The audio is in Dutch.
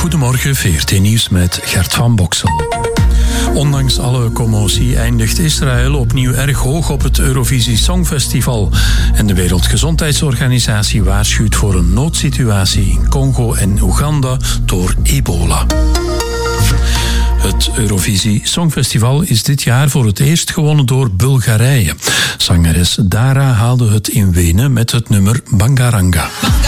Goedemorgen, VRT Nieuws met Gert van Boksel. Ondanks alle commotie eindigt Israël opnieuw erg hoog op het Eurovisie Songfestival. En de Wereldgezondheidsorganisatie waarschuwt voor een noodsituatie in Congo en Oeganda door ebola. Het Eurovisie Songfestival is dit jaar voor het eerst gewonnen door Bulgarije. Zangeres Dara haalde het in Wenen met het nummer Bangaranga.